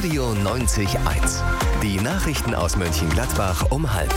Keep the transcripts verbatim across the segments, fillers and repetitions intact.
Radio neunzig Komma eins. Die Nachrichten aus Mönchengladbach um halb.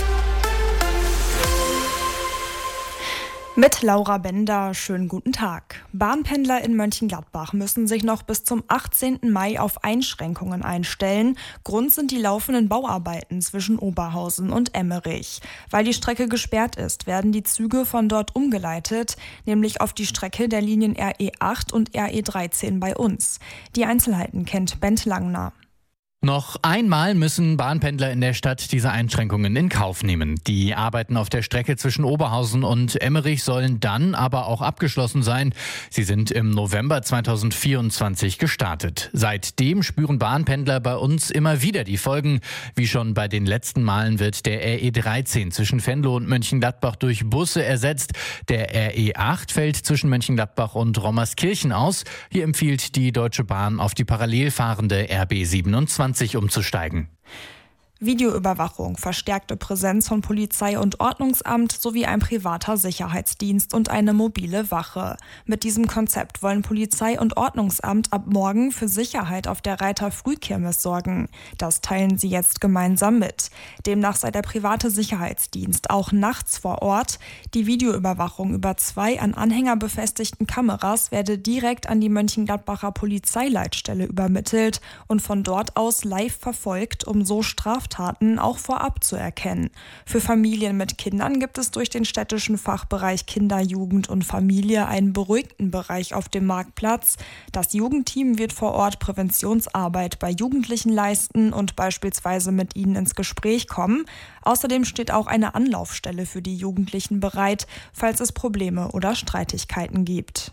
Mit Laura Bender, schönen guten Tag. Bahnpendler in Mönchengladbach müssen sich noch bis zum achtzehnten Mai auf Einschränkungen einstellen. Grund sind die laufenden Bauarbeiten zwischen Oberhausen und Emmerich. Weil die Strecke gesperrt ist, werden die Züge von dort umgeleitet, nämlich auf die Strecke der Linien R E acht und R E dreizehn bei uns. Die Einzelheiten kennt Bent Langner. Noch einmal müssen Bahnpendler in der Stadt diese Einschränkungen in Kauf nehmen. Die Arbeiten auf der Strecke zwischen Oberhausen und Emmerich sollen dann aber auch abgeschlossen sein. Sie sind im November zweitausendvierundzwanzig gestartet. Seitdem spüren Bahnpendler bei uns immer wieder die Folgen. Wie schon bei den letzten Malen wird der R E dreizehn zwischen Venlo und Mönchengladbach durch Busse ersetzt. Der R E acht fällt zwischen Mönchengladbach und Rommerskirchen aus. Hier empfiehlt die Deutsche Bahn, auf die parallel fahrende R B siebenundzwanzig umzusteigen. Videoüberwachung, verstärkte Präsenz von Polizei und Ordnungsamt sowie ein privater Sicherheitsdienst und eine mobile Wache. Mit diesem Konzept wollen Polizei und Ordnungsamt ab morgen für Sicherheit auf der Reiter Frühkirmes sorgen. Das teilen sie jetzt gemeinsam mit. Demnach sei der private Sicherheitsdienst auch nachts vor Ort. Die Videoüberwachung über zwei an Anhänger befestigten Kameras werde direkt an die Mönchengladbacher Polizeileitstelle übermittelt und von dort aus live verfolgt, um so Straftaten auch vorab zu erkennen. Für Familien mit Kindern gibt es durch den städtischen Fachbereich Kinder, Jugend und Familie einen beruhigten Bereich auf dem Marktplatz. Das Jugendteam wird vor Ort Präventionsarbeit bei Jugendlichen leisten und beispielsweise mit ihnen ins Gespräch kommen. Außerdem steht auch eine Anlaufstelle für die Jugendlichen bereit, falls es Probleme oder Streitigkeiten gibt.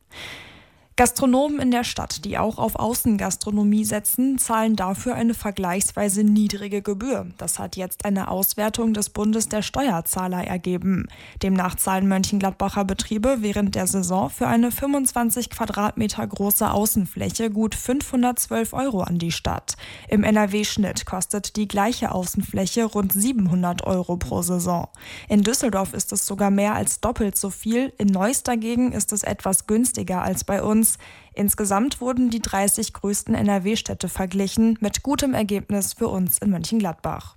Gastronomen in der Stadt, die auch auf Außengastronomie setzen, zahlen dafür eine vergleichsweise niedrige Gebühr. Das hat jetzt eine Auswertung des Bundes der Steuerzahler ergeben. Demnach zahlen Mönchengladbacher Betriebe während der Saison für eine fünfundzwanzig Quadratmeter große Außenfläche gut fünfhundertzwölf Euro an die Stadt. Im N R W-Schnitt kostet die gleiche Außenfläche rund siebenhundert Euro pro Saison. In Düsseldorf ist es sogar mehr als doppelt so viel. In Neuss dagegen ist es etwas günstiger als bei uns. Insgesamt wurden die dreißig größten N R W-Städte verglichen, mit gutem Ergebnis für uns in Mönchengladbach.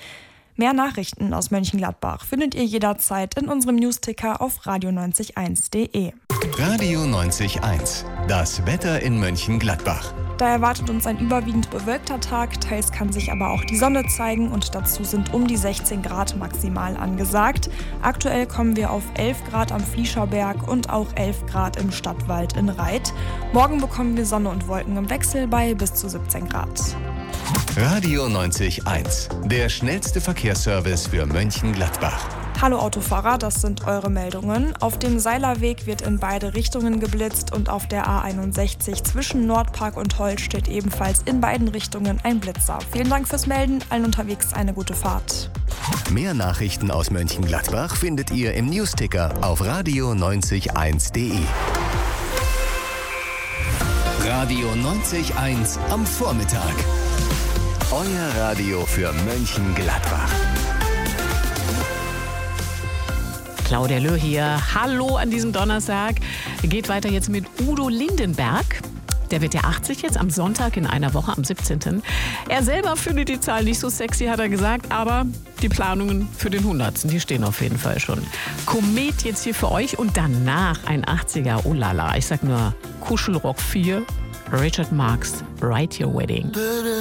Mehr Nachrichten aus Mönchengladbach findet ihr jederzeit in unserem Newsticker auf radio neunzig Komma eins punkt de. Radio neunzig Komma eins. Das Wetter in Mönchengladbach. Da erwartet uns ein überwiegend bewölkter Tag, teils kann sich aber auch die Sonne zeigen und dazu sind um die sechzehn Grad maximal angesagt. Aktuell kommen wir auf elf Grad am Fliescherberg und auch elf Grad im Stadtwald in Reit. Morgen bekommen wir Sonne und Wolken im Wechsel bei bis zu siebzehn Grad. Radio neunzig Komma eins. Der schnellste Verkehrsservice für Mönchengladbach. Hallo Autofahrer, das sind eure Meldungen. Auf dem Seilerweg wird in beide Richtungen geblitzt und auf der A einundsechzig zwischen Nordpark und Holt steht ebenfalls in beiden Richtungen ein Blitzer. Vielen Dank fürs Melden, allen unterwegs eine gute Fahrt. Mehr Nachrichten aus Mönchengladbach findet ihr im Newsticker auf radio neunzig Komma eins punkt de. Radio neunzig Komma eins am Vormittag. Euer Radio für Mönchengladbach. Claudia Löh hier. Hallo an diesem Donnerstag. Geht weiter jetzt mit Udo Lindenberg. Der wird ja achtzig jetzt am Sonntag in einer Woche, am siebzehnten Er selber findet die Zahl nicht so sexy, hat er gesagt, aber die Planungen für den hundertsten, die stehen auf jeden Fall schon. Komet jetzt hier für euch und danach ein achtziger, oh lala. Ich sag nur Kuschelrock vier, Richard Marx, Write Your Wedding.